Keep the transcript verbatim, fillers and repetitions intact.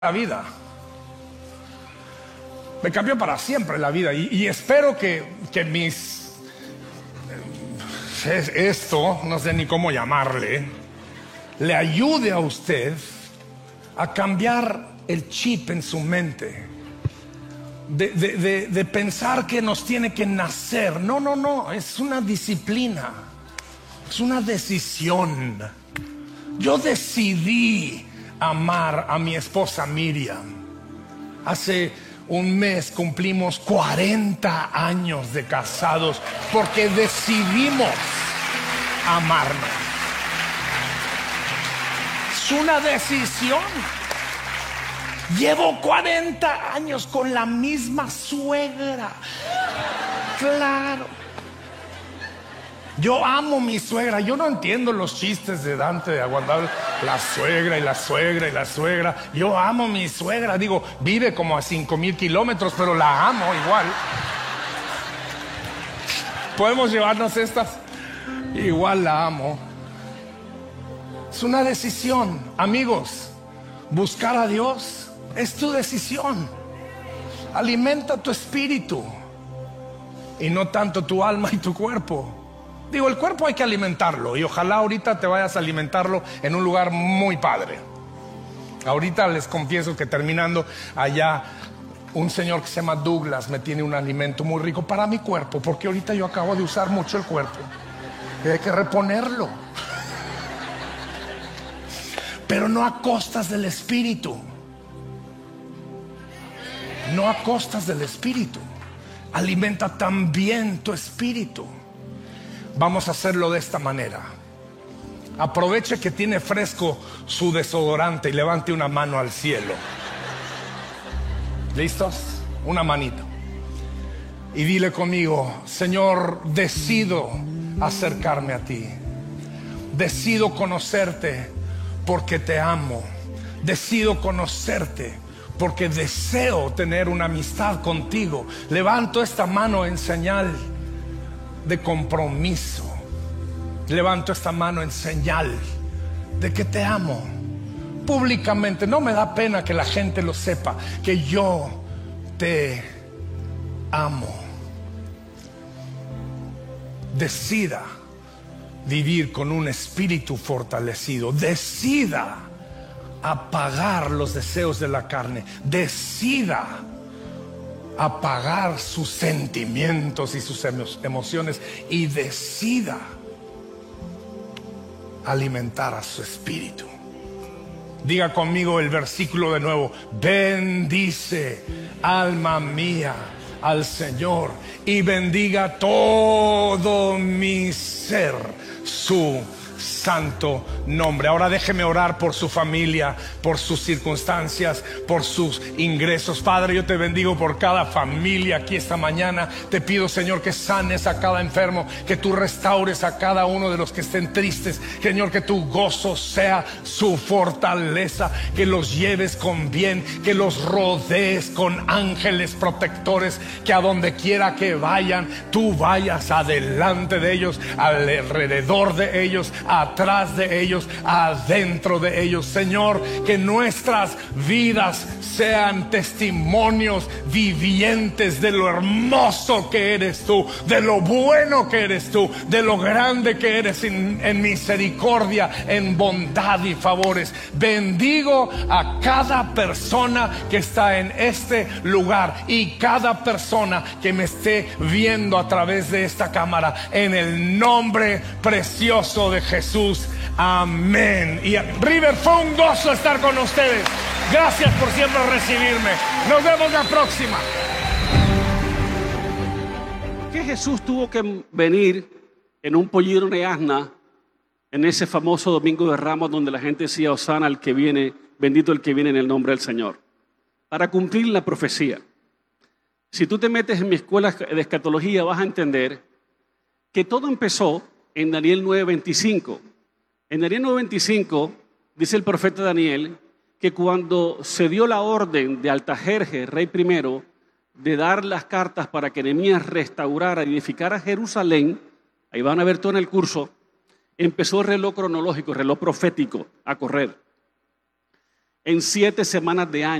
la vida. Me cambió para siempre la vida y, y espero que, que mis esto, no sé ni cómo llamarle, le ayude a usted a cambiar el chip en su mente de, de, de, de pensar que nos tiene que nacer. No, no, no, es una disciplina, es una decisión. Yo decidí amar a mi esposa Miriam. Hace un mes cumplimos cuarenta años de casados porque decidimos amarnos. Es una decisión. Llevo cuarenta años con la misma suegra. Claro. Yo amo a mi suegra. Yo no entiendo los chistes de Dante de aguantar la suegra y la suegra y la suegra. Yo amo a mi suegra. Digo, vive como a cinco mil kilómetros, pero la amo igual. ¿Podemos llevarnos estas? Igual la amo. Es una decisión, amigos. Buscar a Dios es tu decisión. Alimenta tu espíritu y no tanto tu alma y tu cuerpo. Digo, el cuerpo hay que alimentarlo y ojalá ahorita te vayas a alimentarlo en un lugar muy padre. Ahorita les confieso que terminando allá, un señor que se llama Douglas me tiene un alimento muy rico para mi cuerpo, porque ahorita yo acabo de usar mucho el cuerpo y hay que reponerlo. Pero no a costas del espíritu. No a costas del espíritu. Alimenta también tu espíritu. Vamos a hacerlo de esta manera. Aproveche que tiene fresco su desodorante y levante una mano al cielo. ¿Listos? Una manito. Y dile conmigo: Señor, decido acercarme a ti. Decido conocerte porque te amo. Decido conocerte porque deseo tener una amistad contigo. Levanto esta mano en señal de compromiso. Levanto esta mano en señal de que te amo públicamente. No me da pena que la gente lo sepa, que yo te amo. Decida vivir con un espíritu fortalecido. Decida apagar los deseos de la carne. Decida apagar sus sentimientos y sus emo- emociones y decida alimentar a su espíritu. Diga conmigo el versículo de nuevo: bendice, alma mía, al Señor, y bendiga todo mi ser su santo nombre. Ahora déjeme orar por su familia, por sus circunstancias, por sus ingresos. Padre, yo te bendigo por cada familia aquí esta mañana. Te pido, Señor, que sanes a cada enfermo, que tú restaures a cada uno de los que estén tristes. Señor, que tu gozo sea su fortaleza, que los lleves con bien, que los rodees con ángeles protectores, que a donde quiera que vayan, tú vayas adelante de ellos, alrededor de ellos, atrás de ellos, adentro de ellos. Señor, que nuestras vidas sean testimonios vivientes de lo hermoso que eres tú, de lo bueno que eres tú, de lo grande que eres en, en misericordia, en bondad y favores. Bendigo a cada persona que está en este lugar y cada persona que me esté viendo a través de esta cámara, en el nombre precioso de Jesús. Jesús, amén. Y River, fue un gozo estar con ustedes. Gracias por siempre recibirme. Nos vemos la próxima. Que Jesús tuvo que venir en un pollino de asna en ese famoso domingo de Ramos, donde la gente decía: Hosana al que viene, bendito el que viene en el nombre del Señor, para cumplir la profecía. Si tú te metes en mi escuela de escatología, vas a entender que todo empezó en Daniel nueve veinticinco. En Daniel nueve veinticinco dice el profeta Daniel que cuando se dio la orden de Altajerjes, rey primero, de dar las cartas para que Nehemías restaurara y edificara Jerusalén, ahí van a ver todo en el curso, empezó el reloj cronológico, el reloj profético a correr. en siete semanas de año.